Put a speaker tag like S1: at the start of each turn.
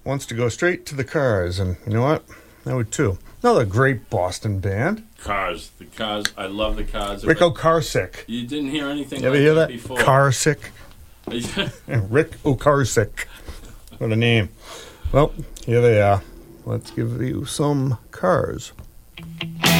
S1: wants to go straight to the Cars, and you know what? I would too. Another great Boston band.
S2: Cars. The Cars. I love the Cars.
S1: Rick Ocasek.
S2: You didn't hear anything
S1: You ever
S2: like
S1: hear
S2: that
S1: that?
S2: before?
S1: Carsick. Rick Ocasek. What a name. Well, here they are. Let's give you some Cars.